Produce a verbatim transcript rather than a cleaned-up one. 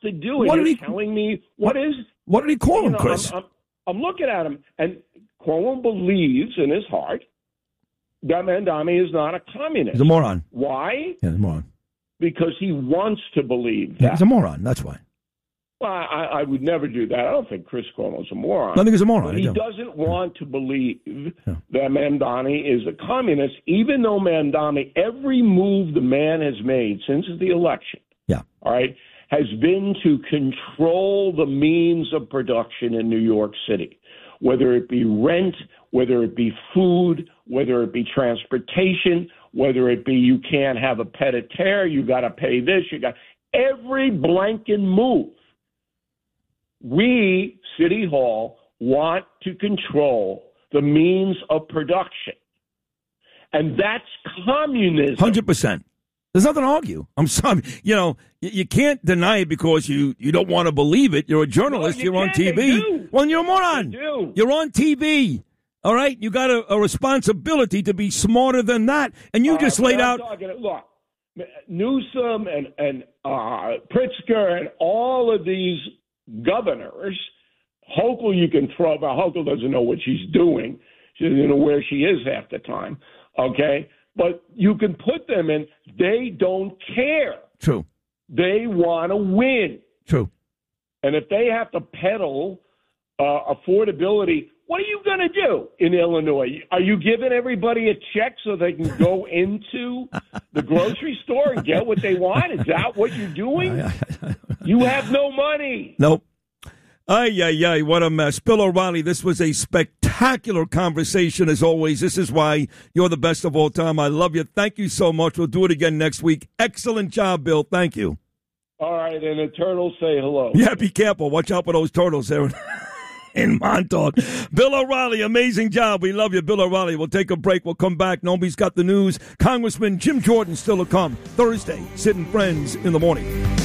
to do it. What You're did he, telling me what, what is? What did he call him, know, Chris? I'm, I'm, I'm looking at him, and Cuomo believes in his heart that Mamdani is not a communist. He's a moron. Why? Yeah, he's a moron. Because he wants to believe that. Yeah, he's a moron. That's why. Well, I, I would never do that. I don't think Chris Cuomo's a moron. I think he's a moron. But he do. doesn't want to believe Yeah. that Mamdani is a communist, even though Mamdani, every move the man has made since the election, Yeah. all right, has been to control the means of production in New York City, whether it be rent, whether it be food, whether it be transportation, whether it be you can't have a pet a terre, you got to pay this, you got every blanket move. We, City Hall, want to control the means of production. And that's communism. one hundred percent. There's nothing to argue. I'm sorry. You know, you, you can't deny it because you, you don't want to believe it. You're a journalist. No, you you're on can. T V. They do. Well, you're a moron. They do. You're on T V. All right? You got a, a responsibility to be smarter than that. And you Uh, just laid I'm out. talking- look, Newsom and, and uh, Pritzker and all of these governors, Hochul you can throw, but Hochul doesn't know what she's doing. She doesn't know where she is half the time, okay? But you can put them in. They don't care. True. They want to win. True. And if they have to peddle uh, affordability, what are you going to do in Illinois? Are you giving everybody a check so they can go into the grocery store and get what they want? Is that what you're doing? You have no money. Nope. Ay, ay, ay, what a mess. Bill O'Reilly, this was a spectacular conversation as always. This is why you're the best of all time. I love you. Thank you so much. We'll do it again next week. Excellent job, Bill. Thank you. All right, and the turtles say hello. Yeah, be careful. Watch out for those turtles there in Montauk. Bill O'Reilly, amazing job. We love you, Bill O'Reilly. We'll take a break. We'll come back. Nobody's got the news. Congressman Jim Jordan still to come. Thursday, Sid and Friends in the morning.